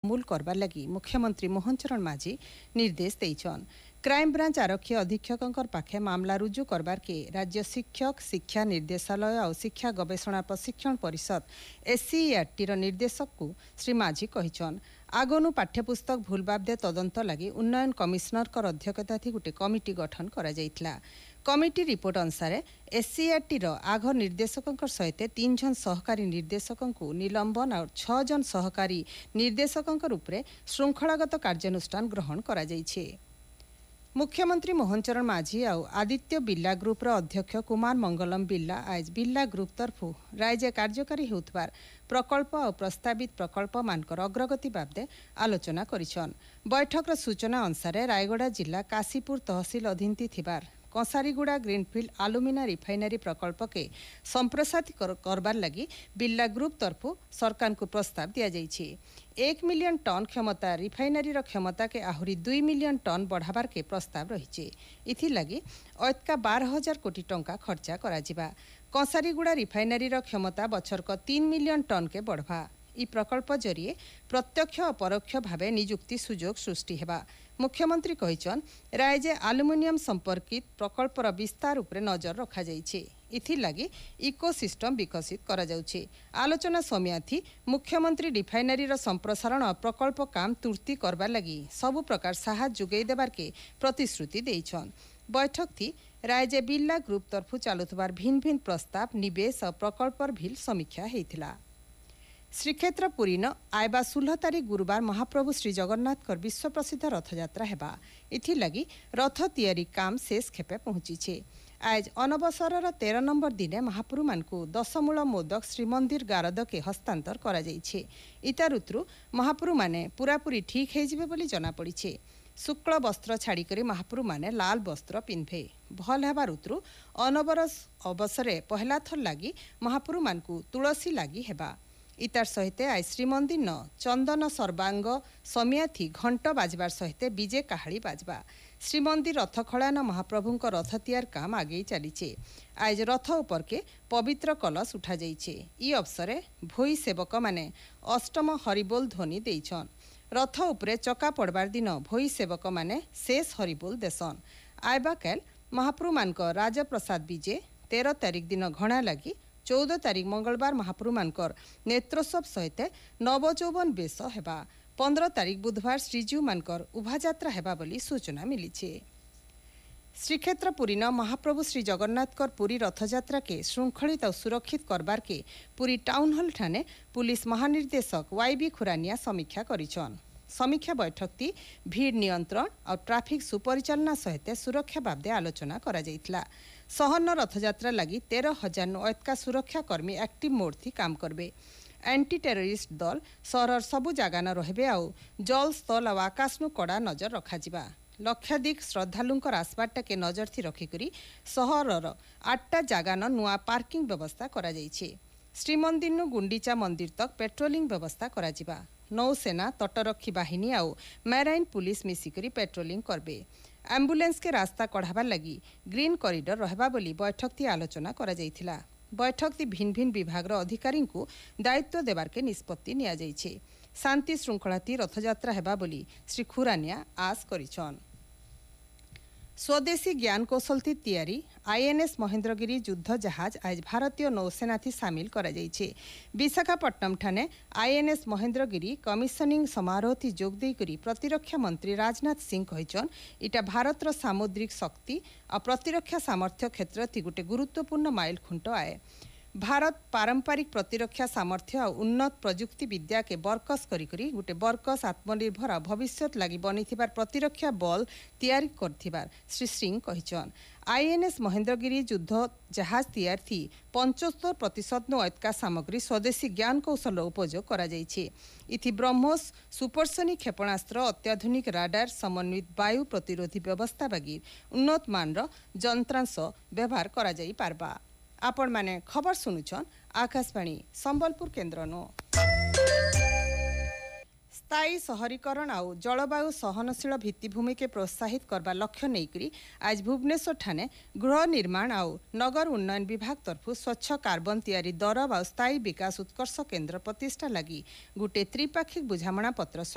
निर्मूल करबार लगी मुख्यमंत्री मोहन चरण माझी निर्देश देइछन। क्राइम ब्रांच आरक्षी अधीक्षक पाखे मामला रुजु करबार के राज्य शिक्षक शिक्षा निर्देशालय और शिक्षा गवेषणा प्रशिक्षण परिषद SCERT निर्देशक को श्री माझी कहिछन। आगनु पाठ्यपुस्तक भूल बाबदे तदंत लगी उन्नयन कमिशनर अध्यक्षता थी गोटे कमिटी गठन करा जाइतला। कमिटी रिपोर्ट अनुसार SCERT आघ निर्देशक सहित 3 जन सहकारी निर्देशक निलंबन और 6 जन सहकारी निर्देशक श्रृंखलागत कार्यानुष्ठान ग्रहण करा जाइछे। मुख्यमंत्री मोहन चरण माझी और आदित्य बिर्ला ग्रुप अध्यक्ष कुमार मंगलम बिर्ला आज बिर्ला ग्रुप तरफु राज्य कार्यकारी होउतबार प्रकल्प और प्रस्तावित प्रकल्प मानकर अग्रगति बाबदे आलोचना करिछन। बैठक सूचना अनुसार रायगड़ा जिला काशीपुर तहसील अधीन थिबार कंसारीगुड़ा ग्रीनफिल्ड आलुमिना रिफाइनरी प्रकल्प के संप्रसारित करबार लगी बिर्ला ग्रुप तरफु सरकार को प्रस्ताव दिया जाइछे। 1 मिलियन टन क्षमता रिफाइनरी क्षमता के आहुरी 2 मिलियन टन बढ़ाबार के प्रस्ताव रही। इथि लगी अतका 12,000 कोटी टंका खर्चा करा जिबा। कंसारीगुड़ा रिफाइनरी क्षमता बछरक 3 मिलियन टन के बढ़वा। इ प्रकल्प जरिए प्रत्यक्ष और परोक्ष भावे निजुक्ति सुजोग सृष्टि हेबा। मुख्यमंत्री कहिछन राज्य आलुमिनियम संपर्कित प्रकल्पर विस्तार उपरे नजर रखा जाइछे। इथि लगी इकोसिस्टम विकसित करा जाउछे। आलोचना समियाथी मुख्यमंत्री रिफाइनरी संप्रसारण और प्रकल्प काम तुर्ती करबार लगी सबु प्रकार साहाय्य जुगै देबार के प्रतिश्रुति देइछन। बैठक थी राज्य बिर्ला ग्रुप तरफु चालुथबार भिन्न भिन्न प्रस्ताव निवेश और प्रकल्पर भिल समीक्षा हेइथिला। श्रीक्षेत्र पुरी न आयबा 16 तारिख गुरुवार महाप्रभु श्री जगन्नाथ विश्व प्रसिद्ध रथयात्रा हेबा। इथि लगी रथ तैयारी काम शेष खेपे पहुंची। आज अनवसर 13 नंबर दिने महाप्रभु मानकु 10 मूल मोदक श्रीमंदिर गारद के हस्तांतर करा जाइछे। इता ऋतु महाप्रभु माने पूरापूरी ठीक हो जिबे बोली जना पड़िछे। शुक्ल वस्त्र छाड़ी करी महाप्रभु माने लाल वस्त्र पिंधे। भल हेबा ऋतु अनवरस अवसरे पहला थर लगी महाप्रभु मानकु तुलसी लगी हेबा। इतार सहित आज श्रीमंदिर न चंदन सर्वांग समियाथी घंट बाजबार सहित विजे काहाड़ी बाजबा। श्रीमंदिर रथ खड़ान महाप्रभु रथ तैयार काम आगे चलीचे। आज रथ उपर के पवित्र कलश उठा जाइछे। इ अवसरे भोई सेवक माने अष्टम हरिबोल ध्वनि देइछन। रथ उपरे चका पड़बार दिन भोई सेवक माने शेष हरिबोल देसन। आयबा काल महाप्रभु मानक राजप्रसाद विजे 13 तारिख दिन घणा लगी 14 तारिख मंगलवार महाप्रभु मानकर नेत्रोत्सव सहित नवचौवन बेश हेबा। 15 तारिख बुधवार श्रीजीव मानकर उभायात्रा हेबा बोली सूचना मिलीछे। श्रीक्षेत्र पुरी न महाप्रभु श्री जगन्नाथ पुरी रथयात्रा के श्रृंखलित और सुरक्षित करबार के पुरी टाउन हॉल ठाने पुलिस महानिर्देशक YB खुरानिया समीक्षा करिछन। समीक्षा बैठक ती भीड़ नियंत्रण और ट्राफिक सुपरिचालना सहित सुरक्षा बाबदे आलोचना करा जाइतला। सहन रथयात्रा लगी 13,000 अतका सुरक्षा कर्मी एक्टिव मोड थी काम करबे। एंटी टेररिस्ट दल सहर सबु जगह न रहबे आउ जल स्थल और आकाश नु कड़ा नजर रखा जिबा। लक्षाधिक श्रद्धालुंकर आसपाटा के नजर थी रखिकरी सहरर 8टा जगह न नुआ पार्किंग व्यवस्था करा जाइछे। श्रीमंदिर नु गुंडीचा मंदिर तक पेट्रोलिंग व्यवस्था करा जिबा। नौसेना तटरक्षी बाहिनी आउ मैराइन पुलिस मिसिकरी पेट्रोलिंग करबे। एम्बुलेंस के रास्ता कढ़ाबार लगी ग्रीन कॉरिडोर रहबा बोली बैठक थी आलोचना करा जाइथिला। बैठक थी भिन्न भिन्न विभाग अधिकारी को दायित्व देवार के निष्पत्ति निया जाइछे। शांति श्रृंखला थी रथयात्रा हेबा बोली श्री खुरानिया आस करिछन। स्वदेशी ज्ञान कौशल थी तैयारी INS महेंद्रगिरी युद्ध जहाज आज भारतीय नौसेना थी सामिल करा जाइछे। विशाखापट्टनम ठाने INS महेंद्रगिरी कमिशनिंग समारोह थी जोग देई करी प्रतिरक्षा मंत्री राजनाथ सिंह कहिछन इटा भारतर सामुद्रिक शक्ति और प्रतिरक्षा सामर्थ्य क्षेत्र थी गोटे गुरुत्वपूर्ण माइल खुंट आए। भारत पारंपरिक प्रतिरक्षा सामर्थ्य और उन्नत प्रजुक्ति विद्या के बरकस करी गोटे बरकस आत्मनिर्भर भविष्यत लगी बनीथिबार प्रतिरक्षा बल तैयारी करथिबार श्री सिंह कहिछन। INS महेंद्रगिरी युद्ध जहाज तैयार थी 75% अतका सामग्री स्वदेशी ज्ञान कौशल उपयोग करा जाइछे। इथि ब्रह्मोस सुपरसोनिक क्षेपणास्त्र अत्याधुनिक राडार समन्वित वायु प्रतिरोधी व्यवस्था बागी उन्नत मानर यंत्रांश व्यवहार करा जाई पारबा। आपण माने खबर सुनुछन आकाशवाणी संबलपुर केन्द्र नो। स्थायी शहरीकरण और जलवायु सहनशील भित्तिभूमि के प्रोत्साहित करबा लक्ष्य नेकरी आज भुवनेश्वर ठाने गृह निर्माण और नगर उन्नयन विभाग तरफु स्वच्छ कार्बन तैयारी दरब और स्थायी विकास उत्कर्ष केन्द्र प्रतिष्ठा लगी गोटे त्रिपाक्षिक बुझामणा पत्र